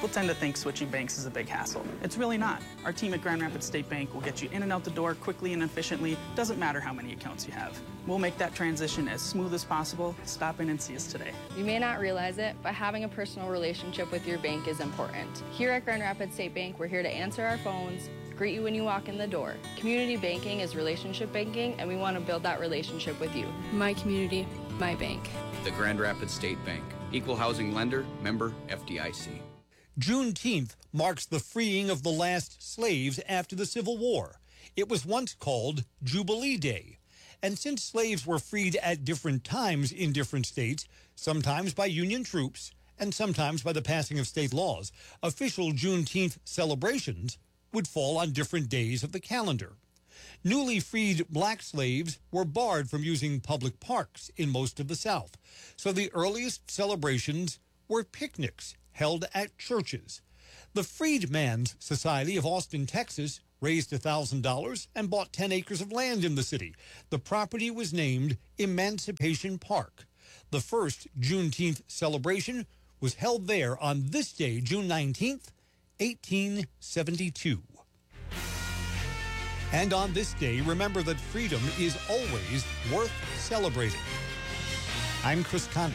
People tend to think switching banks is a big hassle. It's really not. Our team at Grand Rapids State Bank will get you in and out the door quickly and efficiently. Doesn't matter how many accounts you have. We'll make that transition as smooth as possible. Stop in and see us today. You may not realize it, but having a personal relationship with your bank is important. Here at Grand Rapids State Bank, we're here to answer our phones, greet you when you walk in the door. Community banking is relationship banking, and we want to build that relationship with you. My community, my bank. The Grand Rapids State Bank. Equal housing lender, member FDIC. Juneteenth marks the freeing of the last slaves after the Civil War. It was once called Jubilee Day. And since slaves were freed at different times in different states, sometimes by Union troops and sometimes by the passing of state laws, official Juneteenth celebrations would fall on different days of the calendar. Newly freed black slaves were barred from using public parks in most of the South, so the earliest celebrations were picnics held at churches. The Freedmen's Society of Austin, Texas, raised $1,000 and bought 10 acres of land in the city. The property was named Emancipation Park. The first Juneteenth celebration was held there on this day, June 19th, 1872. And on this day, remember that freedom is always worth celebrating. I'm Chris Conley.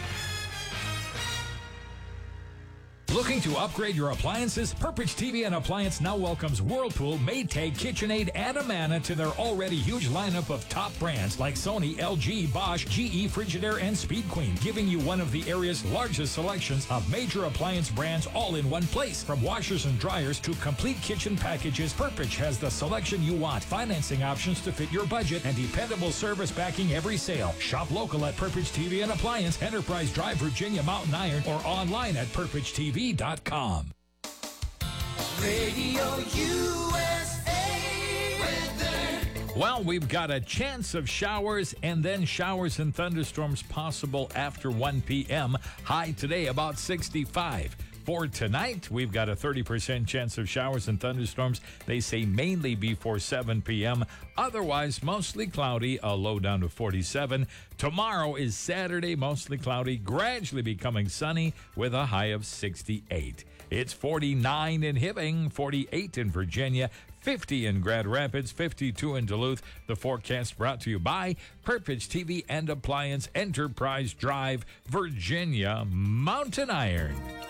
Looking to upgrade your appliances? Purpich TV and Appliance now welcomes Whirlpool, Maytag, KitchenAid, and Amana to their already huge lineup of top brands like Sony, LG, Bosch, GE, Frigidaire, and Speed Queen, giving you one of the area's largest selections of major appliance brands all in one place. From washers and dryers to complete kitchen packages, Purpich has the selection you want, financing options to fit your budget, and dependable service backing every sale. Shop local at Purpich TV and Appliance, Enterprise Drive, Virginia, Mountain Iron, or online at PurpichTV.com. Radio USA weather. Well, we've got a chance of showers and then showers and thunderstorms possible after 1 p.m. High today about 65. For tonight, we've got a 30% chance of showers and thunderstorms. They say mainly before 7 p.m. Otherwise, mostly cloudy, a low down to 47. Tomorrow is Saturday, mostly cloudy, gradually becoming sunny with a high of 68. It's 49 in Hibbing, 48 in Virginia, 50 in Grand Rapids, 52 in Duluth. The forecast brought to you by Purpich TV and Appliance, Enterprise Drive, Virginia, Mountain Iron.